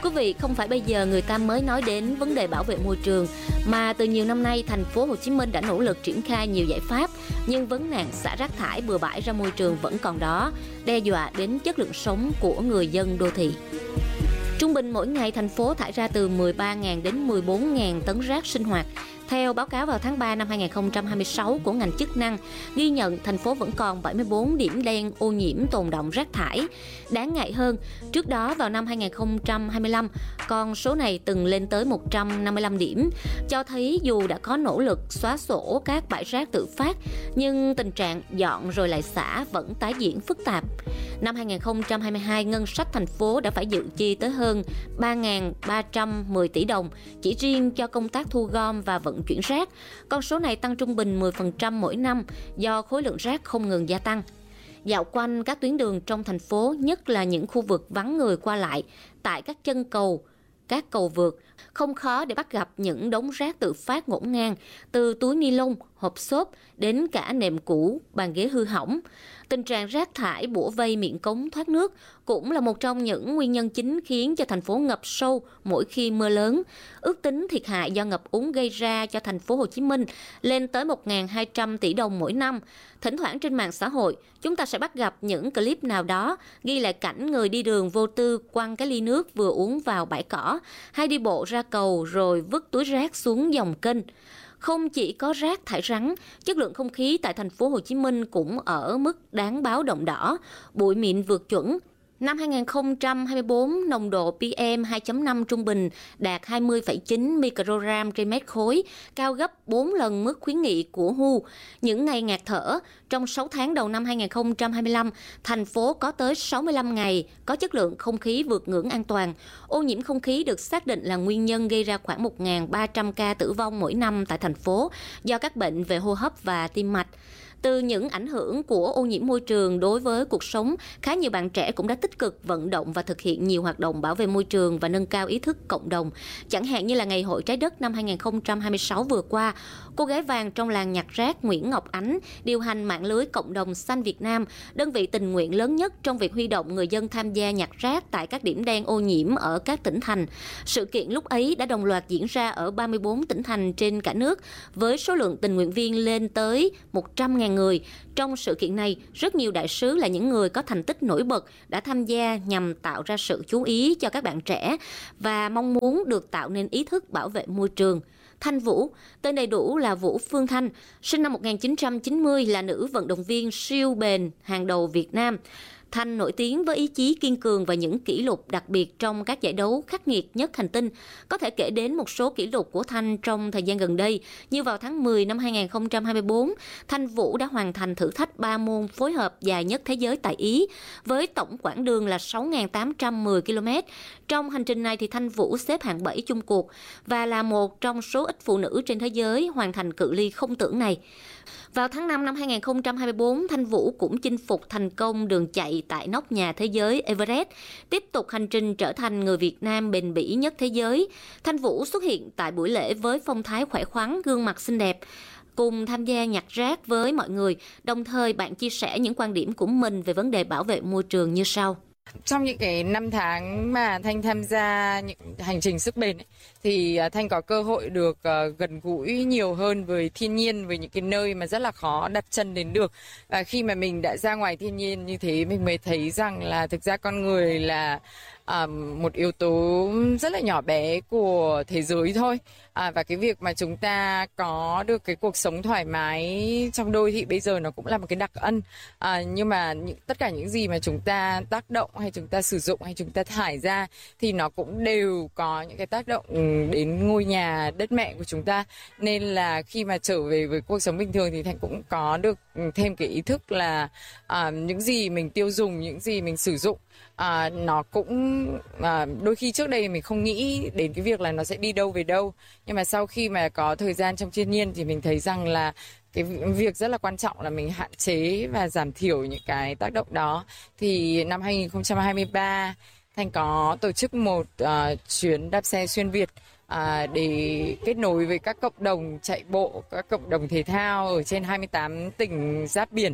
quý vị, không phải bây giờ người ta mới nói đến vấn đề bảo vệ môi trường, mà từ nhiều năm nay thành phố Hồ Chí Minh đã nỗ lực triển khai nhiều giải pháp, nhưng vấn nạn xả rác thải bừa bãi ra môi trường vẫn còn đó, đe dọa đến chất lượng sống của người dân đô thị. Trung bình mỗi ngày thành phố thải ra từ 13.000 đến 14.000 tấn rác sinh hoạt. Theo báo cáo vào tháng 3 năm 2026 của ngành chức năng, ghi nhận thành phố vẫn còn 74 điểm đen ô nhiễm tồn đọng rác thải. Đáng ngại hơn, trước đó vào năm 2025, con số này từng lên tới 155 điểm, cho thấy dù đã có nỗ lực xóa sổ các bãi rác tự phát, nhưng tình trạng dọn rồi lại xả vẫn tái diễn phức tạp. Năm 2022, ngân sách thành phố đã phải dự chi tới hơn 3.310 tỷ đồng chỉ riêng cho công tác thu gom và vận chuyển rác. Con số này tăng trung bình 10% mỗi năm do khối lượng rác không ngừng gia tăng. Dạo quanh các tuyến đường trong thành phố, nhất là những khu vực vắng người qua lại, tại các chân cầu, các cầu vượt, không khó để bắt gặp những đống rác tự phát ngổn ngang, từ túi ni lông, hộp xốp đến cả nệm cũ, bàn ghế hư hỏng. Tình trạng rác thải bủa vây miệng cống thoát nước cũng là một trong những nguyên nhân chính khiến cho thành phố ngập sâu mỗi khi mưa lớn. Ước tính thiệt hại do ngập úng gây ra cho thành phố Hồ Chí Minh lên tới 1.200 tỷ đồng mỗi năm. Thỉnh thoảng trên mạng xã hội, chúng ta sẽ bắt gặp những clip nào đó ghi lại cảnh người đi đường vô tư quăng cái ly nước vừa uống vào bãi cỏ, hay đi bộ ra cầu rồi vứt túi rác xuống dòng kênh. Không chỉ có rác thải rắn, chất lượng không khí tại thành phố Hồ Chí Minh cũng ở mức đáng báo động đỏ, bụi mịn vượt chuẩn. Năm 2024, nồng độ PM 2.5 trung bình đạt 20,9 microgram trên mét khối, cao gấp 4 lần mức khuyến nghị của WHO. Những ngày ngạt thở, trong 6 tháng đầu năm 2025, thành phố có tới 65 ngày có chất lượng không khí vượt ngưỡng an toàn. Ô nhiễm không khí được xác định là nguyên nhân gây ra khoảng 1.300 ca tử vong mỗi năm tại thành phố do các bệnh về hô hấp và tim mạch. Từ những ảnh hưởng của ô nhiễm môi trường đối với cuộc sống, khá nhiều bạn trẻ cũng đã tích cực vận động và thực hiện nhiều hoạt động bảo vệ môi trường và nâng cao ý thức cộng đồng. Chẳng hạn như là Ngày hội Trái đất năm 2026 vừa qua, cô gái vàng trong làng nhặt rác Nguyễn Ngọc Ánh điều hành mạng lưới cộng đồng xanh Việt Nam, đơn vị tình nguyện lớn nhất trong việc huy động người dân tham gia nhặt rác tại các điểm đen ô nhiễm ở các tỉnh thành. Sự kiện lúc ấy đã đồng loạt diễn ra ở 34 tỉnh thành trên cả nước, với số lượng tình nguyện viên lên tới 100.000 người. Trong sự kiện này, rất nhiều đại sứ là những người có thành tích nổi bật đã tham gia nhằm tạo ra sự chú ý cho các bạn trẻ và mong muốn được tạo nên ý thức bảo vệ môi trường. Thanh Vũ, tên đầy đủ là Vũ Phương Thanh, sinh năm 1990, là nữ vận động viên siêu bền hàng đầu Việt Nam. Thanh nổi tiếng với ý chí kiên cường và những kỷ lục đặc biệt trong các giải đấu khắc nghiệt nhất hành tinh. Có thể kể đến một số kỷ lục của Thanh trong thời gian gần đây, như vào tháng 10 năm 2024, Thanh Vũ đã hoàn thành thử thách 3 môn phối hợp dài nhất thế giới tại Ý, với tổng quãng đường là 6.810 km. Trong hành trình này thì Thanh Vũ xếp hạng 7 chung cuộc và là một trong số ít phụ nữ trên thế giới hoàn thành cự ly không tưởng này. Vào tháng 5 năm 2024, Thanh Vũ cũng chinh phục thành công đường chạy tại nóc nhà thế giới Everest, tiếp tục hành trình trở thành người Việt Nam bền bỉ nhất thế giới. Thanh Vũ xuất hiện tại buổi lễ với phong thái khỏe khoắn, gương mặt xinh đẹp, cùng tham gia nhặt rác với mọi người, đồng thời bạn chia sẻ những quan điểm của mình về vấn đề bảo vệ môi trường như sau. Trong những cái năm tháng mà Thanh tham gia những hành trình sức bền ấy, thì Thanh có cơ hội được gần gũi nhiều hơn với thiên nhiên, với những cái nơi mà rất là khó đặt chân đến được. Và khi mà mình đã ra ngoài thiên nhiên như thế, mình mới thấy rằng là thực ra con người là một yếu tố rất là nhỏ bé của thế giới thôi. Và cái việc mà chúng ta có được cái cuộc sống thoải mái trong đô thị bây giờ nó cũng là một cái đặc ân. Nhưng mà tất cả những gì mà chúng ta tác động hay chúng ta sử dụng hay chúng ta thải ra thì nó cũng đều có những cái tác động đến ngôi nhà đất mẹ của chúng ta. Nên là khi mà trở về với cuộc sống bình thường thì Thanh cũng có được thêm cái ý thức là những gì mình tiêu dùng, những gì mình sử dụng, nó cũng đôi khi trước đây mình không nghĩ đến cái việc là nó sẽ đi đâu về đâu, nhưng mà sau khi mà có thời gian trong thiên nhiên thì mình thấy rằng là cái việc rất là quan trọng là mình hạn chế và giảm thiểu những cái tác động đó. Thì năm 2023 Thanh có tổ chức một chuyến đạp xe xuyên Việt để kết nối với các cộng đồng chạy bộ, các cộng đồng thể thao ở trên 28 tỉnh giáp biển.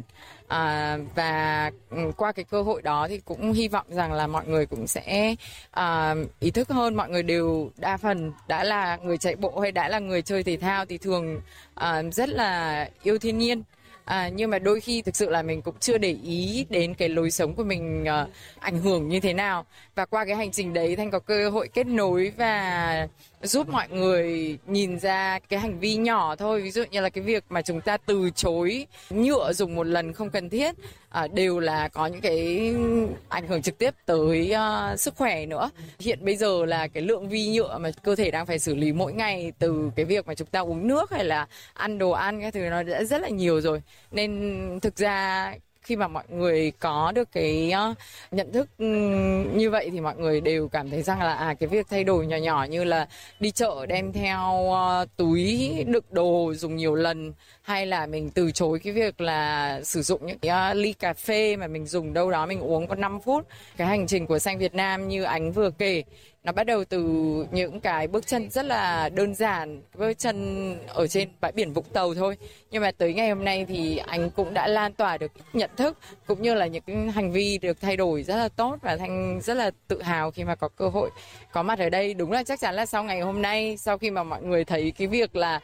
Và qua cái cơ hội đó thì cũng hy vọng rằng là mọi người cũng sẽ ý thức hơn. Mọi người đều đa phần đã là người chạy bộ hay đã là người chơi thể thao thì thường rất là yêu thiên nhiên. Nhưng mà đôi khi thực sự là mình cũng chưa để ý đến cái lối sống của mình ảnh hưởng như thế nào. Và qua cái hành trình đấy, Thanh có cơ hội kết nối và giúp mọi người nhìn ra cái hành vi nhỏ thôi. Ví dụ như là cái việc mà chúng ta từ chối nhựa dùng một lần không cần thiết đều là có những cái ảnh hưởng trực tiếp tới sức khỏe nữa. Hiện bây giờ là cái lượng vi nhựa mà cơ thể đang phải xử lý mỗi ngày từ cái việc mà chúng ta uống nước hay là ăn đồ ăn cái thứ nó đã rất là nhiều rồi. Nên thực ra khi mà mọi người có được cái nhận thức như vậy thì mọi người đều cảm thấy rằng là cái việc thay đổi nhỏ nhỏ như là đi chợ đem theo túi đựng đồ dùng nhiều lần, hay là mình từ chối cái việc là sử dụng những cái ly cà phê mà mình dùng đâu đó mình uống có 5 phút. Cái hành trình của Xanh Việt Nam như Ánh vừa kể, nó bắt đầu từ những cái bước chân rất là đơn giản, bước chân ở trên bãi biển Vũng Tàu thôi. Nhưng mà tới ngày hôm nay thì anh cũng đã lan tỏa được nhận thức cũng như là những cái hành vi được thay đổi rất là tốt, và Thanh rất là tự hào khi mà có cơ hội có mặt ở đây. Đúng là chắc chắn là sau ngày hôm nay, sau khi mà mọi người thấy cái việc là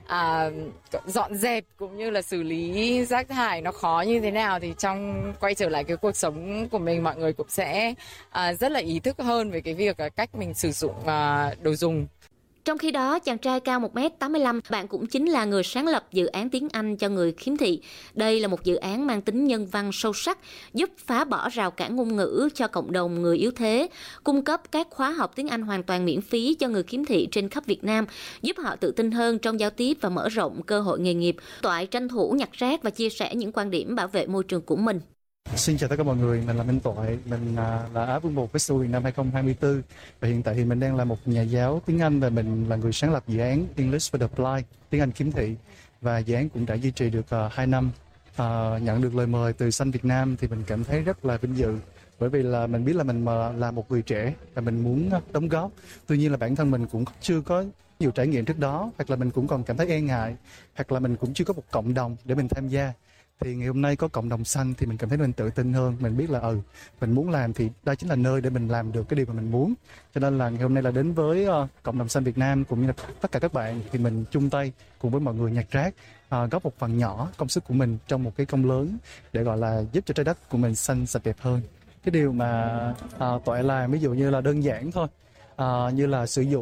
dọn dẹp cũng như là xử lý rác thải nó khó như thế nào, thì trong quay trở lại cái cuộc sống của mình, mọi người cũng sẽ rất là ý thức hơn về cái việc cách mình sử dụng đồ dùng. Trong khi đó, chàng trai cao 1m85, bạn cũng chính là người sáng lập dự án tiếng Anh cho người khiếm thị. Đây là một dự án mang tính nhân văn sâu sắc, giúp phá bỏ rào cản ngôn ngữ cho cộng đồng người yếu thế, cung cấp các khóa học tiếng Anh hoàn toàn miễn phí cho người khiếm thị trên khắp Việt Nam, giúp họ tự tin hơn trong giao tiếp và mở rộng cơ hội nghề nghiệp, toại tranh thủ nhặt rác và chia sẻ những quan điểm bảo vệ môi trường của mình. Xin chào tất cả mọi người, mình là Minh Toại, mình là Á Vương 1 Festival Việt Nam 2024 và hiện tại thì mình đang là một nhà giáo tiếng Anh và mình là người sáng lập dự án English for the Blind, tiếng Anh khiếm thị, và dự án cũng đã duy trì được 2 năm. Nhận được lời mời từ Xanh Việt Nam thì mình cảm thấy rất là vinh dự, bởi vì là mình biết là mình là một người trẻ và mình muốn đóng góp. Tuy nhiên là bản thân mình cũng chưa có nhiều trải nghiệm trước đó, hoặc là mình cũng còn cảm thấy e ngại, hoặc là mình cũng chưa có một cộng đồng để mình tham gia. Thì ngày hôm nay có cộng đồng xanh thì mình cảm thấy mình tự tin hơn, mình biết là mình muốn làm thì đây chính là nơi để mình làm được cái điều mà mình muốn. Cho nên là ngày hôm nay là đến với cộng đồng xanh Việt Nam cũng như là tất cả các bạn thì mình chung tay cùng với mọi người nhặt rác, góp một phần nhỏ công sức của mình trong một cái công lớn để gọi là giúp cho trái đất của mình xanh sạch đẹp hơn. Cái điều mà Toại làm ví dụ như là đơn giản thôi, như là sử dụng